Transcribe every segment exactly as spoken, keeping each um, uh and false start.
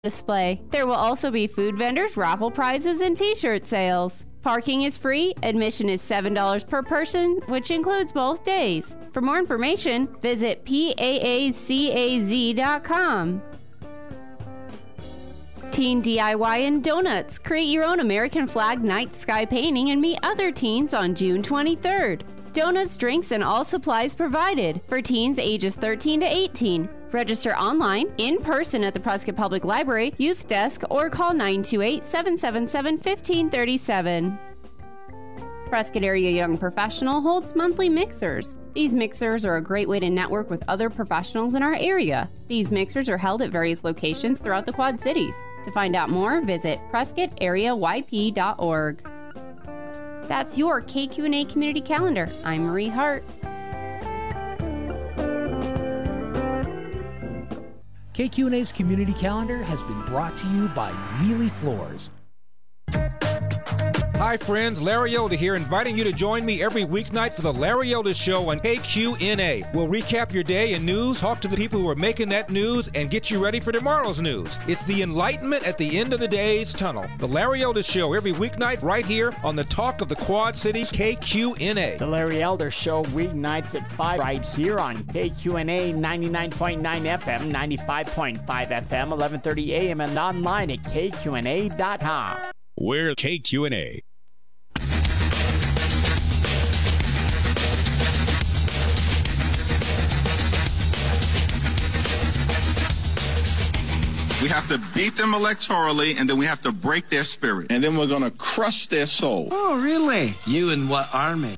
display. There will also be food vendors, raffle prizes, and t-shirt sales. Parking is free. Admission is seven dollars per person, which includes both days. For more information, visit P A A C A Z dot com. Teen D I Y and Donuts. Create your own American flag night sky painting and meet other teens on June twenty-third. Donuts, drinks, and all supplies provided for teens ages thirteen to eighteen. Register online, in person at the Prescott Public Library, Youth Desk, or call nine two eight, seven seven seven, one five three seven. Prescott Area Young Professional holds monthly mixers. These mixers are a great way to network with other professionals in our area. These mixers are held at various locations throughout the Quad Cities. To find out more, visit prescott area y p dot org. That's your K Q and A Community Calendar. I'm Marie Hart. K Q and A's Community Calendar has been brought to you by Mealy Floors. Hi friends, Larry Elder here, inviting you to join me every weeknight for the Larry Elder Show on K Q N A. We'll recap your day in news, talk to the people who are making that news, and get you ready for tomorrow's news. It's the enlightenment at the end of the day's tunnel. The Larry Elder Show every weeknight right here on the Talk of the Quad Cities, K Q N A. The Larry Elder Show weeknights at five right here on K Q N A ninety-nine point nine F M, ninety-five point five F M, eleven thirty A M, and online at K Q N A dot com. We're K Q N A. We have to beat them electorally, and then we have to break their spirit. And then we're going to crush their soul. Oh, really? You and what army?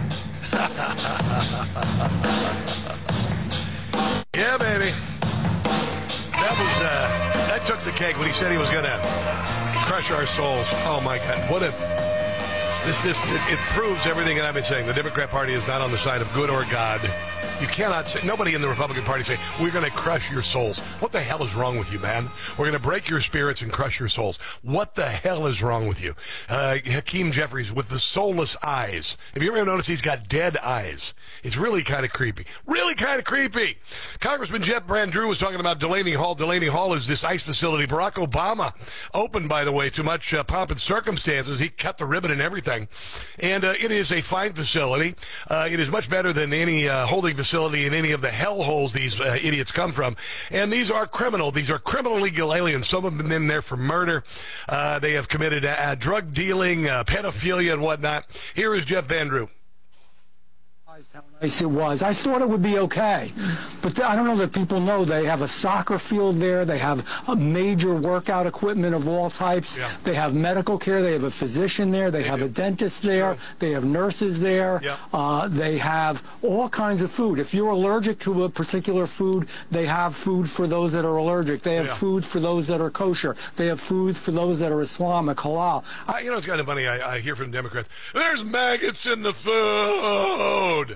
Yeah, baby. That was, uh, that took the cake when he said he was going to crush our souls. Oh, my God. What a, this, this, it, it proves everything that I've been saying. The Democrat Party is not on the side of good or God. You cannot say, nobody in the Republican Party say, we're going to crush your souls. What the hell is wrong with you, man? We're going to break your spirits and crush your souls. What the hell is wrong with you? Uh, Hakeem Jeffries with the soulless eyes. Have you ever noticed he's got dead eyes? It's really kind of creepy. Really kind of creepy. Congressman Jeff Brandrew was talking about Delaney Hall. Delaney Hall is this ICE facility. Barack Obama opened, by the way, too much uh, pomp and circumstances. He cut the ribbon and everything. And uh, it is a fine facility. Uh, it is much better than any uh, holding facility in any of the hellholes these uh, idiots come from. And these are criminal. These are criminal illegal aliens. Some of them in there for murder. Uh, they have committed uh, drug dealing, uh, pedophilia, and whatnot. Here is Jeff Vandrew. How nice it was. I thought it would be okay, but I don't know that people know they have a soccer field there. They have a major workout equipment of all types. Yeah. They have medical care. They have a physician there. They, they have do. a dentist there. They have nurses there. Yeah. Uh, they have all kinds of food. If you're allergic to a particular food, they have food for those that are allergic. They have yeah. food for those that are kosher. They have food for those that are Islamic, halal. Uh, you know, it's kind of funny. I, I hear from Democrats, there's maggots in the food.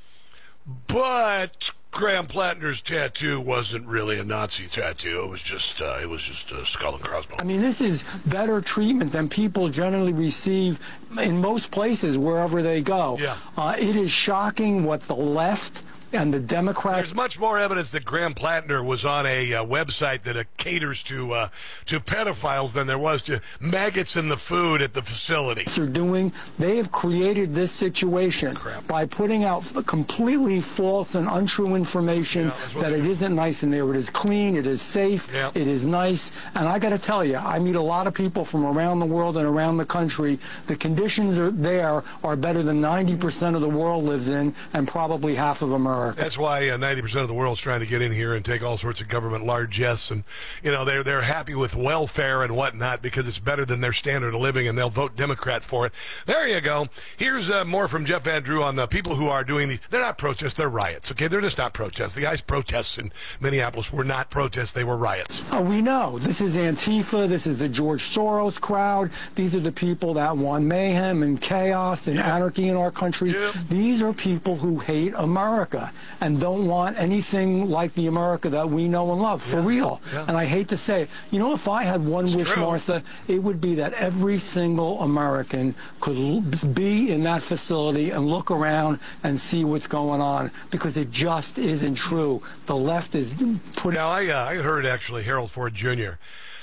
But Graham Plattner's tattoo wasn't really a Nazi tattoo. It was just uh, it was just a skull and crossbones. I mean, this is better treatment than people generally receive in most places wherever they go. Yeah. Uh, it is shocking what the left and the Democrats. There's much more evidence that Graham Plattner was on a uh, website that uh, caters to uh, to pedophiles than there was to maggots in the food at the facility. They're doing. They have created this situation Crap. by putting out completely false and untrue information Yeah, that it isn't nice in there. It is clean. It is safe. Yeah. It is nice. And I got to tell you, I meet a lot of people from around the world and around the country. The conditions are there are better than ninety percent of the world lives in, and probably half of America. That's why uh, ninety percent of the world's trying to get in here and take all sorts of government largesse, and you know they're they're happy with welfare and whatnot because it's better than their standard of living, and they'll vote Democrat for it. There you go. Here's uh, more from Jeff Andrew on the people who are doing these. They're not protests, they're riots. Okay, they're just not protests. The ICE protests in Minneapolis were not protests; they were riots. Oh, we know. This is Antifa. This is the George Soros crowd. These are the people that want mayhem and chaos and yeah. anarchy in our country. Yeah. These are people who hate America. America and don't want anything like the America that we know and love, for yeah. real. Yeah. And I hate to say it, you know, if I had one it's wish, true. Martha, it would be that every single American could l- be in that facility and look around and see what's going on, because it just isn't true. The left is putting... Now, I, uh, I heard, actually, Harold Ford Junior